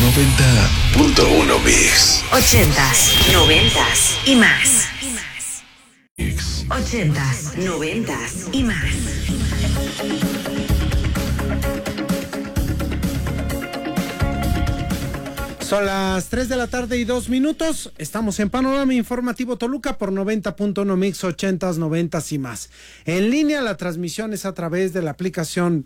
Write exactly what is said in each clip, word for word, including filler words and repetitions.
noventa punto uno Mix. Ochentas, noventas y más. Ochentas, noventas y más. Son las tres de la tarde y dos minutos. Estamos en Panorama Informativo Toluca por noventa punto uno Mix, ochentas, noventas y más. En línea la transmisión es a través de la aplicación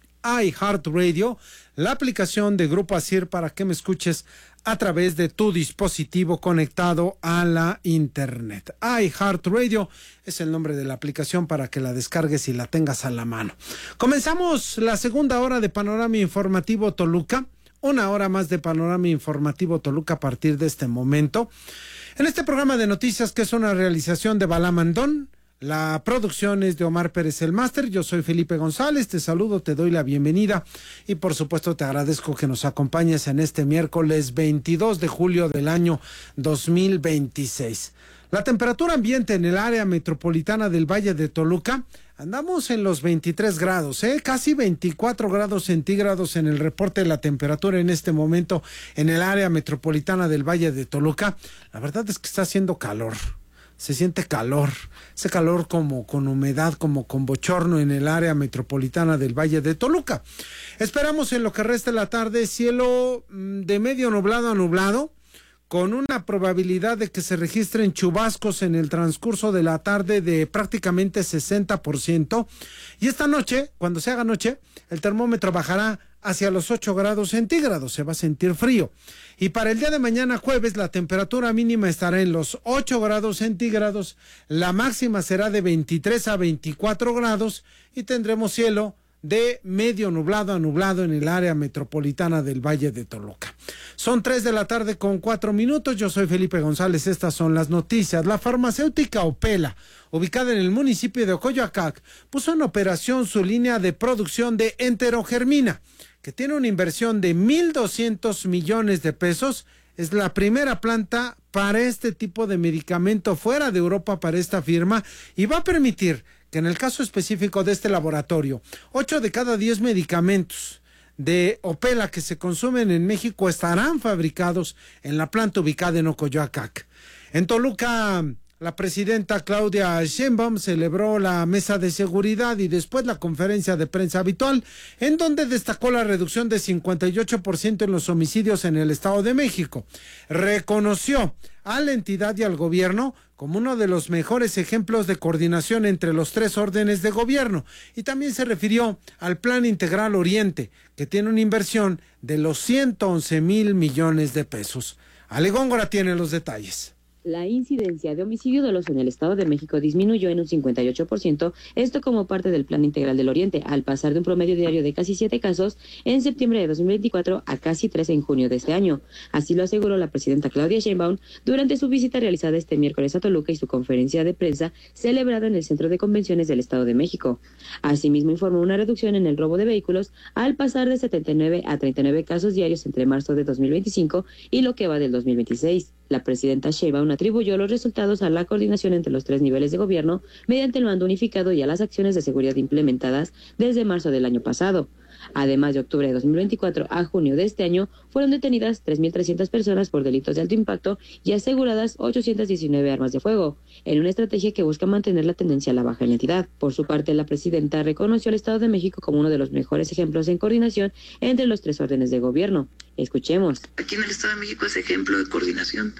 iHeartRadio, la aplicación de Grupo Asir para que me escuches a través de tu dispositivo conectado a la internet. iHeartRadio es el nombre de la aplicación para que la descargues y la tengas a la mano. Comenzamos la segunda hora de Panorama Informativo Toluca. Una hora más de Panorama Informativo Toluca a partir de este momento. En este programa de noticias, que es una realización de Balamandón, la producción es de Omar Pérez el Máster. Yo soy Felipe González, te saludo, te doy la bienvenida y por supuesto te agradezco que nos acompañes en este miércoles veintidós de julio del año dos mil veintiséis. La temperatura ambiente en el área metropolitana del Valle de Toluca, andamos en los veintitrés grados, ¿eh? Casi veinticuatro grados centígrados en el reporte de la temperatura en este momento en el área metropolitana del Valle de Toluca. La verdad es que está haciendo calor, se siente calor, ese calor como con humedad, como con bochorno en el área metropolitana del Valle de Toluca. Esperamos en lo que resta de la tarde cielo de medio nublado a nublado, con una probabilidad de que se registren chubascos en el transcurso de la tarde de prácticamente sesenta por ciento. Y esta noche, cuando se haga noche, el termómetro bajará hacia los ocho grados centígrados, se va a sentir frío. Y para el día de mañana jueves, la temperatura mínima estará en los ocho grados centígrados, la máxima será de veintitrés a veinticuatro grados y tendremos cielo de medio nublado a nublado en el área metropolitana del Valle de Toluca. Son tres de la tarde con cuatro minutos. Yo soy Felipe González. Estas son las noticias. La farmacéutica Opela, ubicada en el municipio de Ocoyoacac, puso en operación su línea de producción de enterogermina, que tiene una inversión de mil doscientos millones de pesos. Es la primera planta para este tipo de medicamento fuera de Europa para esta firma y va a permitir que en el caso específico de este laboratorio, ocho de cada diez medicamentos de Opela que se consumen en México estarán fabricados en la planta ubicada en Ocoyoacac. En Toluca, la presidenta Claudia Sheinbaum celebró la mesa de seguridad y después la conferencia de prensa habitual, en donde destacó la reducción de cincuenta y ocho por ciento en los homicidios en el Estado de México. Reconoció a la entidad y al gobierno como uno de los mejores ejemplos de coordinación entre los tres órdenes de gobierno, y también se refirió al Plan Integral Oriente, que tiene una inversión de los ciento once mil millones de pesos. Ale Góngora tiene los detalles. La incidencia de homicidio doloso en el Estado de México disminuyó en un cincuenta y ocho por ciento, esto como parte del Plan Integral del Oriente, al pasar de un promedio diario de casi siete casos en septiembre de dos mil veinticuatro a casi trece en junio de este año. Así lo aseguró la presidenta Claudia Sheinbaum durante su visita realizada este miércoles a Toluca y su conferencia de prensa celebrada en el Centro de Convenciones del Estado de México. Asimismo, informó una reducción en el robo de vehículos al pasar de setenta y nueve a treinta y nueve casos diarios entre marzo de dos mil veinticinco y lo que va del dos mil veintiséis. La presidenta Sheinbaum atribuyó los resultados a la coordinación entre los tres niveles de gobierno mediante el mando unificado y a las acciones de seguridad implementadas desde marzo del año pasado. Además, de octubre de dos mil veinticuatro a junio de este año, fueron detenidas tres mil trescientas personas por delitos de alto impacto y aseguradas ochocientas diecinueve armas de fuego, en una estrategia que busca mantener la tendencia a la baja en la entidad. Por su parte, la presidenta reconoció al Estado de México como uno de los mejores ejemplos en coordinación entre los tres órdenes de gobierno. Escuchemos. Aquí en el Estado de México es ejemplo de coordinación.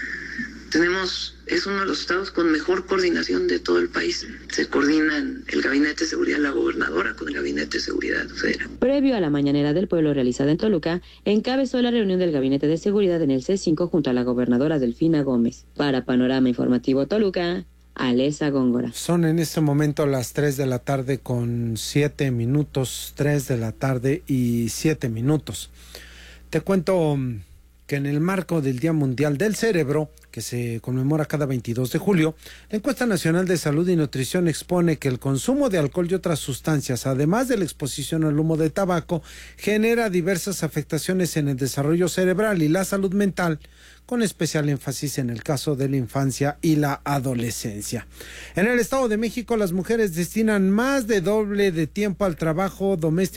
Tenemos, es uno de los estados con mejor coordinación de todo el país. Se coordinan el Gabinete de Seguridad de la Gobernadora con el Gabinete de Seguridad Federal. Previo a la Mañanera del Pueblo realizada en Toluca, encabezó la reunión del Gabinete de Seguridad en el C cinco junto a la gobernadora Delfina Gómez. Para Panorama Informativo Toluca, Alesa Góngora. Son en este momento las tres de la tarde con siete minutos, tres de la tarde y siete minutos. Te cuento que en el marco del Día Mundial del Cerebro, que se conmemora cada veintidós de julio, la Encuesta Nacional de Salud y Nutrición expone que el consumo de alcohol y otras sustancias, además de la exposición al humo de tabaco, genera diversas afectaciones en el desarrollo cerebral y la salud mental, con especial énfasis en el caso de la infancia y la adolescencia. En el Estado de México, las mujeres destinan más de doble de tiempo al trabajo doméstico